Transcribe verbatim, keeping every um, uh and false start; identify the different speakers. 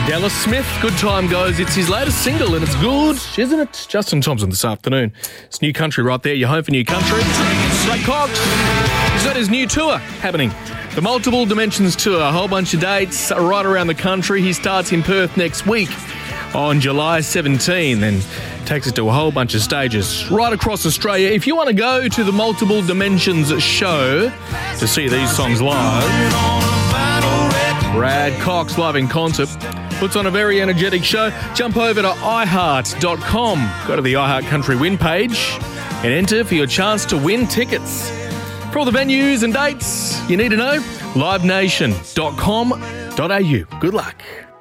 Speaker 1: Dallas Smith, Good Time Goes. It's his latest single and it's good, isn't it? Justin Thompson this afternoon. It's New Country right there, your home for New Country. Ray Cox, he's got his new tour happening. The Multiple Dimensions Tour, a whole bunch of dates right around the country. He starts in Perth next week on July seventeenth, then takes it to a whole bunch of stages right across Australia. If you want to go to the Multiple Dimensions show to see these songs live, Brad Cox live in concert puts on a very energetic show. Jump over to i heart dot com. Go to the iHeart Country Win page and enter for your chance to win tickets. For all the venues and dates you need to know, live nation dot com dot a u. Good luck.